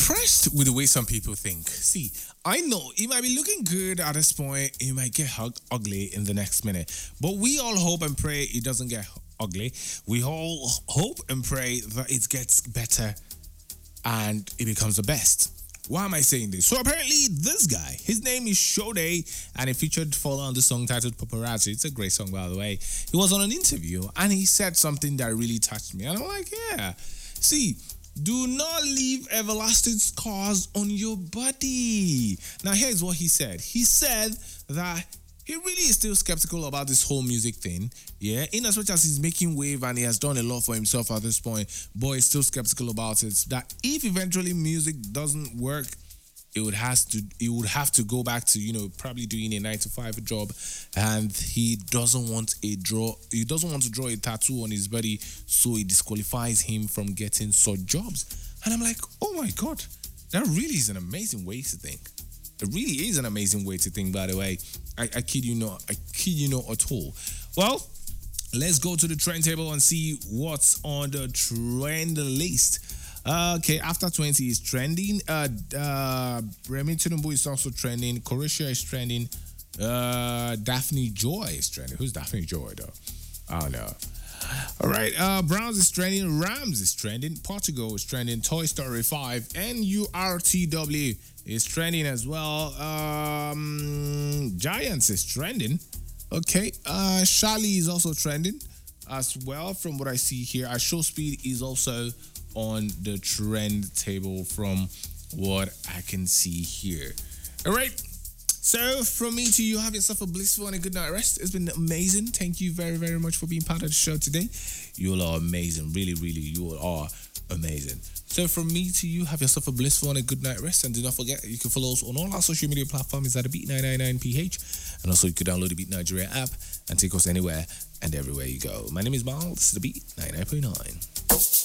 impressed with the way some people think. See, I know it might be looking good at this point, it might get ugly in the next minute. But we all hope and pray it doesn't get ugly. We all hope and pray that it gets better and it becomes the best. Why am I saying this? So apparently this guy, his name is Sade, and he featured Fall on the song titled Paparazzi. It's a great song, by the way. He was on an interview and he said something that really touched me. And I'm like, yeah. See, do not leave everlasting scars on your body. Now, here's what he said. He said that he really is still skeptical about this whole music thing. Yeah, in as much as he's making wave and he has done a lot for himself at this point, but he's still skeptical about it. That if eventually music doesn't work, it would have to go back to, probably doing a 9 to 5 job, and he doesn't want to draw a tattoo on his body, so it disqualifies him from getting such jobs. And I'm like, oh my god, that really is an amazing way to think. It really is an amazing way to think, by the way. I kid you not at all. Well, let's go to the trend table and see what's on the trend list. Okay, after 20 is trending. Remy Tinubu is also trending. Croatia is trending. Daphne Joy is trending. Who's Daphne Joy, though? I don't know. All right, Browns is trending. Rams is trending. Portugal is trending. Toy Story 5. NURTW is trending as well. Giants is trending. Okay, Charlie is also trending as well from what I see here. Show Speed is also on the trend table from what I can see here. All right. So from me to you, have yourself a blissful and a good night rest. It's been amazing. Thank you very, very much for being part of the show today. You all are amazing. Really, really, you all are amazing. So from me to you, have yourself a blissful and a good night rest. And do not forget, you can follow us on all our social media platforms at the Beat999PH. And also you can download the Beat Nigeria app and take us anywhere and everywhere you go. My name is Mal. This is the Beat 99.9.